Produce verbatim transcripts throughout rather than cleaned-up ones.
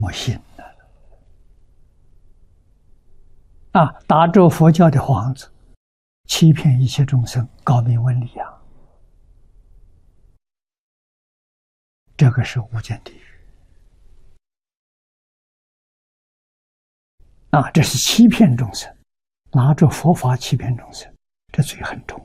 我信了啊！打着佛教的幌子，欺骗一切众生，高明问理啊！这个是无间地狱啊！这是欺骗众生，拿着佛法欺骗众生，这罪很重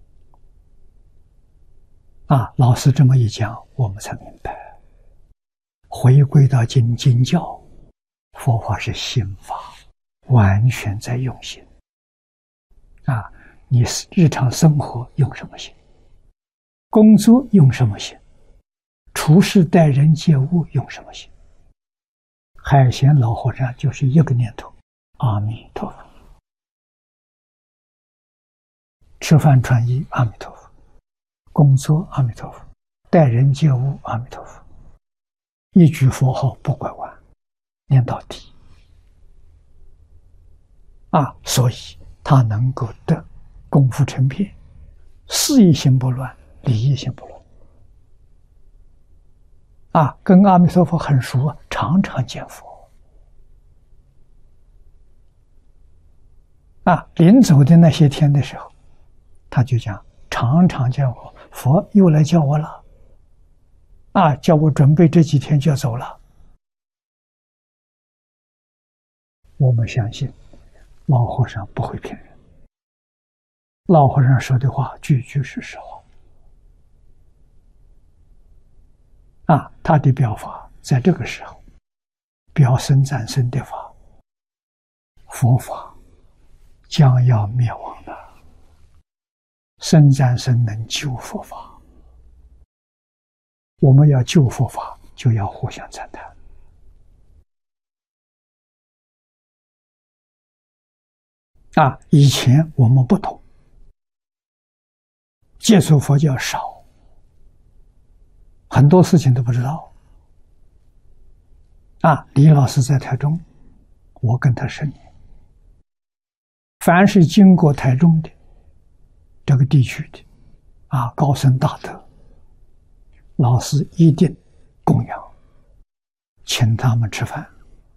啊！老师这么一讲，我们才明白。回归到经经教，佛法是心法，完全在用心啊！你日常生活用什么心？工作用什么心？处事待人接物用什么心？海贤老和尚就是一个念头：阿弥陀佛。吃饭穿衣，阿弥陀佛；工作，阿弥陀佛；待人接物，阿弥陀佛。一句佛号不拐弯，念到底啊！所以他能够得功夫成片，事业心不乱，理业心不乱啊！跟阿弥陀佛很熟，常常见佛啊！临走的那些天的时候，他就讲常常见佛，佛又来叫我了。啊！叫我准备这几天就要走了。我们相信老和尚不会骗人，老和尚说的话句句是实话。啊，他的表法在这个时候表生战生的法，佛法将要灭亡的，生战生能救佛法。我们要救佛法，就要互相赞叹啊！以前我们不懂，接触佛教少，很多事情都不知道啊！李老师在台中，我跟他十年，凡是经过台中的这个地区的啊高僧大德，老师一定供养，请他们吃饭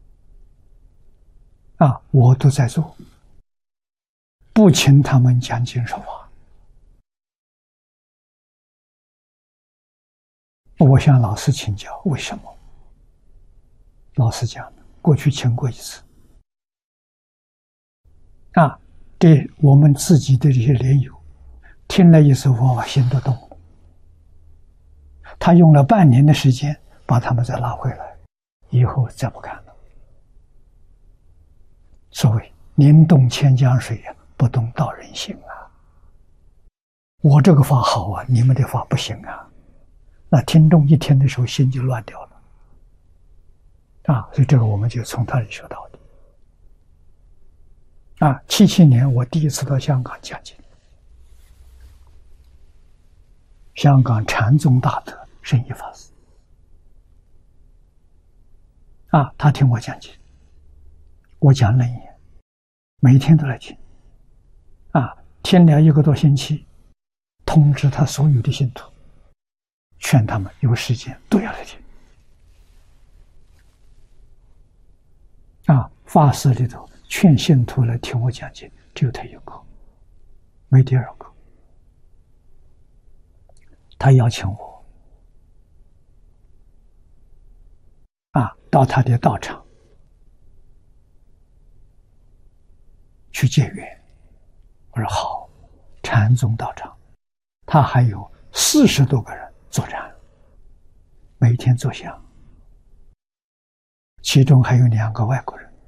啊，我都在做，不请他们讲经说法。我向老师请教，为什么？老师讲的，过去请过一次啊，对我们自己的这些莲友，听了一次佛法，心都动了。他用了半年的时间把他们再拉回来，以后再不干了。所谓宁动千江水呀，不动道人心啊！我这个法好啊，你们的法不行啊！那听众一听的时候心就乱掉了啊！所以这个我们就从他里学到的啊。七七年我第一次到香港讲经，香港禅宗大德圣依法师啊，他听我讲经，我讲了一年，每天都来听啊，听了一个多星期，通知他所有的信徒，劝他们有时间都要来听啊。法师里头劝信徒来听我讲经，只有他一个，没第二个。他邀请我啊，到他的道场去结缘。我说好，禅宗道场，他还有四十多个人坐禅，每天坐香，其中还有两个外国人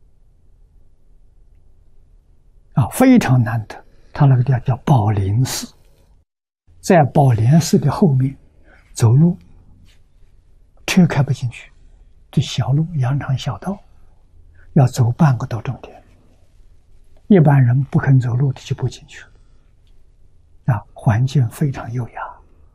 啊，非常难得。他那个地方叫宝林寺，在宝莲寺的后面，走路车开不进去，这小路羊肠小道，要走半个多钟点，一般人不肯走路的就不进去了啊，环境非常优雅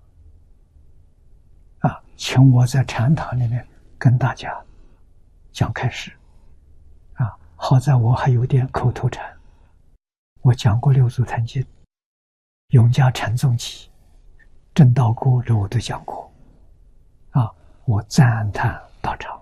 啊，请我在禅堂里面跟大家讲开示啊，好在我还有点口头禅，我讲过六祖坛经、永嘉禅宗记、正道歌，这我都讲过啊，我赞叹道场